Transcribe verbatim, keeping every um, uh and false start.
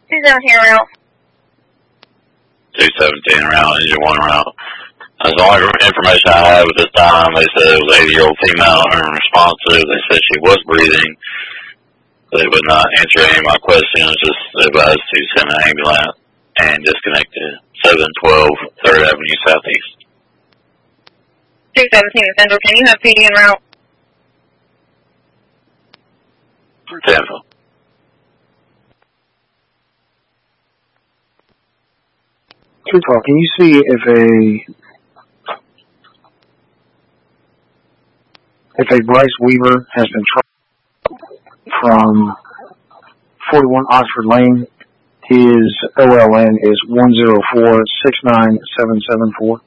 two seventeen route. two seventeen route, engine one route. That's the only information I have at this time. They said it was an eighty-year-old female unresponsive. They said she was breathing. They would not answer any of my questions, just advised to send an ambulance and disconnected. seven twelve third Avenue Southeast. two seventeen Central, can you have P D en route? Tampa. two twelve, can you see if a if a Bryce Weaver has been tracked from forty-one Oxford Lane? His O L N is one zero four six nine seven seven four.